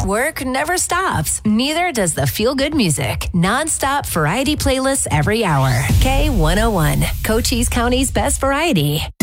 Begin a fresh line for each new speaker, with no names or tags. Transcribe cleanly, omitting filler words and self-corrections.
Work never stops. Neither does the feel-good music. Non-stop variety playlists every hour. K101, Cochise County's best variety.